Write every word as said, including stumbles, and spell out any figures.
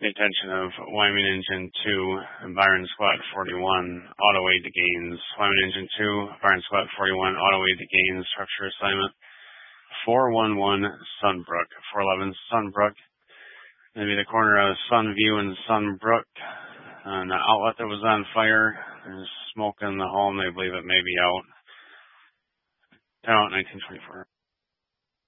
the attention of Wyoming Engine two and Byron Squad forty-one, auto aid to gains. Wyoming Engine two, Byron Squad forty-one, auto aid to gains, structure assignment four one one Sunbrook, four eleven Sunbrook. Maybe the corner of Sunview and Sunbrook. An outlet that was on fire. There's smoke in the home. They believe it may be out. Out nineteen twenty-four.